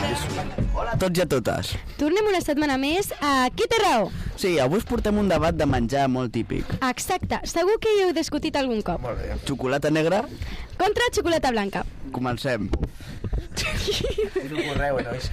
Hola a tots i a totes. Tornem una setmana més a Qui té raó? Sí, avui us portem un debat de menjar molt típic. Exacte, segur que hi heu discutit algun cop. Molt bé. Xocolata negra? Contra xocolata blanca. Comencem. És un correu, nois.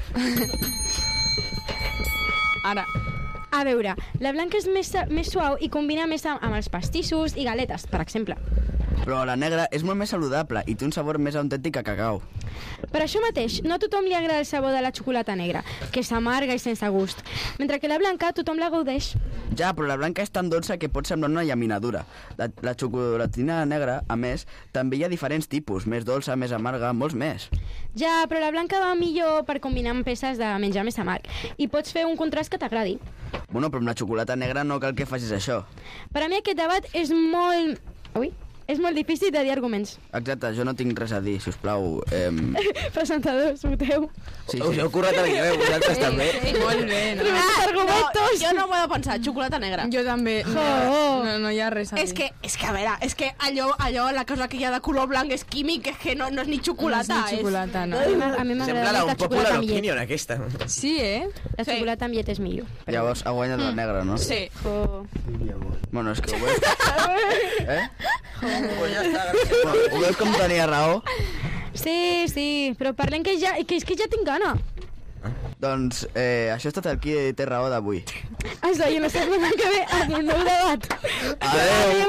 Ara. A veure, la blanca és més suau i combina més amb els pastissos i galetes, per exemple. Però la negra és molt més saludable i té un sabor més autèntic que cacau. Per això mateix, no a tothom li agrada el sabor de la xocolata negra, que és amarga i sense gust, mentre que la blanca tothom la gaudeix. Ja, però la blanca és tan dolça que pot semblar una llaminadura. La xocolatina negra, a més, també hi ha diferents tipus, més dolça, més amarga, molts més. Ja, però la blanca va millor per combinar amb peces de menjar més amarg i pots fer un contrast que t'agradi. Bueno, però amb la xocolata negra no cal que facis això. Per a mi aquest debat és molt... Ui, és molt difícil de dir arguments. Exacte, jo no tinc res a dir, sisplau. Presentadors, voteu. Sí, Us sí. heu currat a la guió, vosaltres també. Molt bé, no? Argumentos. Jo no m'ho he de pensar, xocolata negra. Jo també. No hi ha res a dir. És que a veure, és que allò, la cosa que hi ha de color blanc és químic, és que no és ni xocolata. No és ni xocolata, no. A mi Sembla m'agrada un la popular xocolata amb llet. opinion, aquesta. Sí, La Sí. xocolata amb llet és millor. Llavors ha guanyat la negra, no? Sí. Oh. Bueno, és que ho veus... Pues ja està, gràcies. Bueno, ho veus com tenia raó? Sí, però parlem que és que ja tinc gana. Doncs això ha estat el Qui té raó d'avui. Ens veiem la setmana que ve amb un nou debat. Adeu!